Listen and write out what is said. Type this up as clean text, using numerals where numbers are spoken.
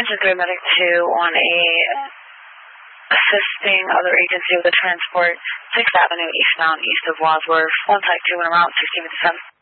Engine 3 Medic 2 on a assisting other agency with a transport, 6th Avenue eastbound east of Wadsworth, 1 Type 2 and around 1657.